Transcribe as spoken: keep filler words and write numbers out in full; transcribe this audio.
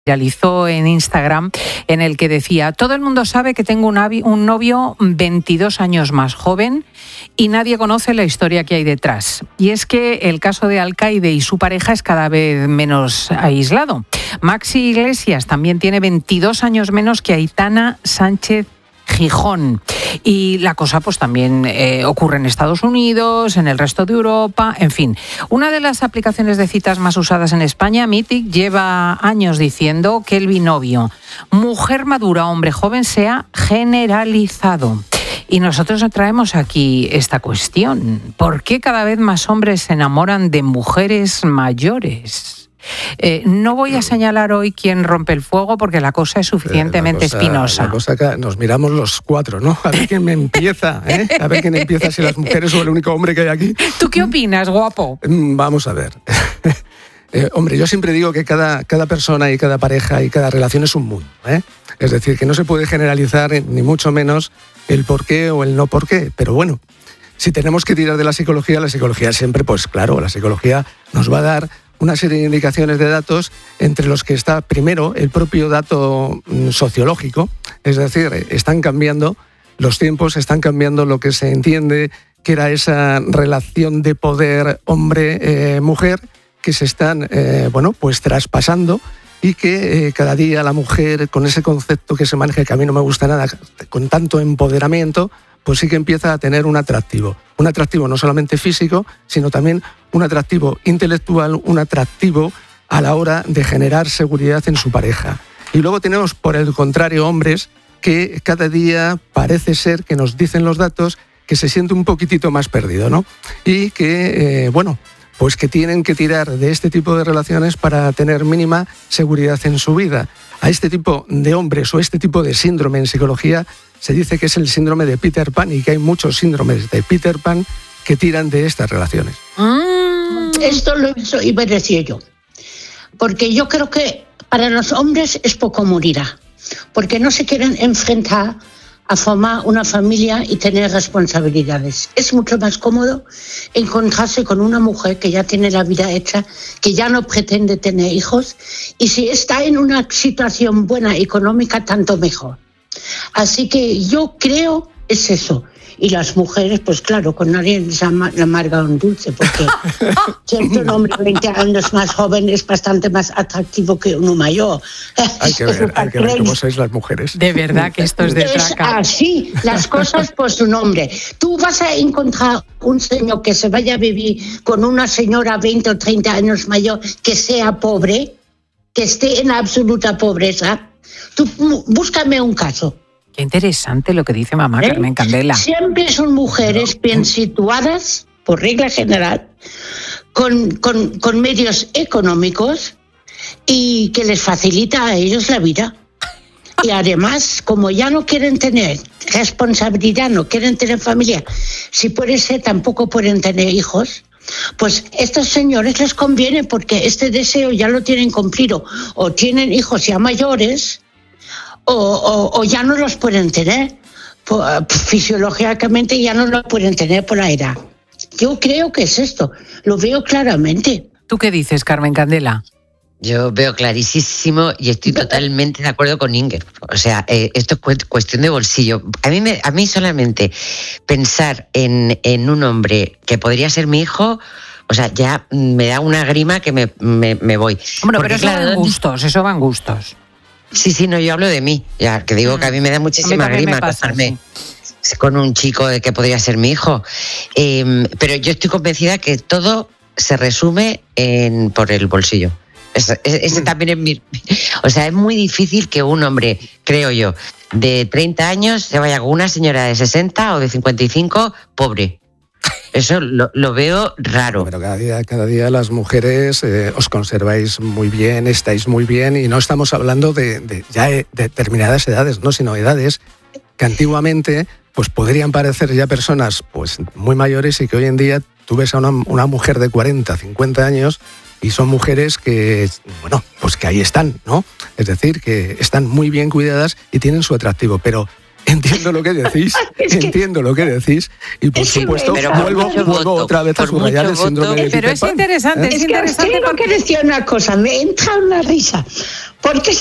realizó en Instagram, en el que decía: todo el mundo sabe que tengo un, avi- un novio veintidós años más joven y nadie conoce la historia que hay detrás. Y es que el caso de Alcaide y su pareja es cada vez menos aislado. Maxi Iglesias también tiene veintidós años menos que Aitana Sánchez Gijón. Y la cosa pues también eh, ocurre en Estados Unidos, en el resto de Europa, en fin. Una de las aplicaciones de citas más usadas en España, Mythic, lleva años diciendo que el binomio mujer madura, hombre joven se ha generalizado. Y nosotros traemos aquí esta cuestión. ¿Por qué cada vez más hombres se enamoran de mujeres mayores? Eh, no voy a señalar hoy quién rompe el fuego porque la cosa es suficientemente eh, la cosa, espinosa. La cosa que nos miramos los cuatro, ¿no? A ver quién me empieza, ¿eh? A ver quién empieza, si las mujeres o el único hombre que hay aquí. ¿Tú qué opinas, guapo? Vamos a ver. Eh, hombre, yo siempre digo que cada, cada persona y cada pareja y cada relación es un mundo, ¿eh? Es decir, que no se puede generalizar ni mucho menos el por qué o el no por qué, pero bueno, si tenemos que tirar de la psicología, la psicología siempre, pues claro, la psicología nos va a dar una serie de indicaciones de datos, entre los que está primero el propio dato sociológico, es decir, están cambiando los tiempos, están cambiando lo que se entiende que era esa relación de poder hombre-mujer, eh, que se están eh, bueno, pues traspasando, y que eh, cada día la mujer, con ese concepto que se maneja, que a mí no me gusta nada, con tanto empoderamiento, pues sí que empieza a tener un atractivo. Un atractivo no solamente físico, sino también un atractivo intelectual, un atractivo a la hora de generar seguridad en su pareja. Y luego tenemos, por el contrario, hombres que cada día parece ser que nos dicen los datos que se siente un poquitito más perdido, ¿no? Y que, eh, bueno, pues que tienen que tirar de este tipo de relaciones para tener mínima seguridad en su vida. A este tipo de hombres o este tipo de síndrome en psicología se dice que es el síndrome de Peter Pan, y que hay muchos síndromes de Peter Pan que tiran de estas relaciones. Mm. Esto lo iba a decir yo, porque yo creo que para los hombres es poco morirá, porque no se quieren enfrentar a formar una familia y tener responsabilidades. Es mucho más cómodo encontrarse con una mujer que ya tiene la vida hecha, que ya no pretende tener hijos, y si está en una situación buena económica, tanto mejor. Así que yo creo es eso. Y las mujeres, pues claro, con nadie les ama, le amarga un dulce, porque siempre un hombre veinte años más joven es bastante más atractivo que uno mayor. Hay que ver, hay que ver cómo sois las mujeres. De verdad que esto es de Es traca. así, las cosas por su nombre. Tú vas a encontrar un señor que se vaya a vivir con una señora veinte o treinta años mayor que sea pobre, que esté en absoluta pobreza. Tú búscame un caso. Qué interesante lo que dice mamá, ¿Eh? Carmen Candela. Siempre son mujeres bien situadas, por regla general, con, con, con medios económicos y que les facilita a ellos la vida. Y además, como ya no quieren tener responsabilidad, no quieren tener familia, si puede ser tampoco pueden tener hijos, pues a estos señores les conviene, porque este deseo ya lo tienen cumplido, o tienen hijos ya mayores, O, o, o ya no los pueden tener, fisiológicamente ya no los pueden tener por la edad. Yo creo que es esto, lo veo claramente. ¿Tú qué dices, Carmen Candela? Yo veo clarísimo y estoy totalmente de acuerdo con Inger. O sea, eh, esto es cuestión de bolsillo. A mí, me, a mí solamente pensar en, en un hombre que podría ser mi hijo, o sea, ya me da una grima que me, me, me voy. Bueno, Porque, pero eso claro, van gustos, eso van gustos. Sí, sí, no, yo hablo de mí, ya que digo que a mí me da muchísima grima casarme sí. con un chico que podría ser mi hijo. Eh, pero yo estoy convencida que todo se resume en por el bolsillo. Ese, ese también es mi... O sea, es muy difícil que un hombre, creo yo, de treinta años se vaya con una señora de sesenta o de cincuenta y cinco pobre. Eso lo, lo veo raro. Pero cada día, cada día las mujeres eh, os conserváis muy bien, estáis muy bien, y no estamos hablando de, de ya de determinadas edades, no, sino edades que antiguamente pues podrían parecer ya personas pues muy mayores, y que hoy en día tú ves a una, una mujer de cuarenta, cincuenta años y son mujeres que, bueno, pues que ahí están, ¿no? Es decir, que están muy bien cuidadas y tienen su atractivo, pero Entiendo lo que decís, es que, entiendo lo que decís y por supuesto pero vuelvo, vuelvo otra vez a subrayar el síndrome de Pero Peter es Pan, interesante, ¿eh? es Es interesante que tengo porque... que decir una cosa, me entra una risa, porque